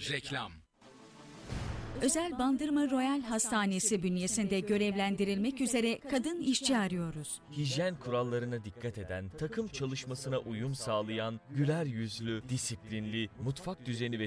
Reklam. Özel Bandırma Royal Hastanesi bünyesinde görevlendirilmek üzere kadın işçi arıyoruz. Hijyen kurallarına dikkat eden, takım çalışmasına uyum sağlayan, güler yüzlü, disiplinli, mutfak düzeni ve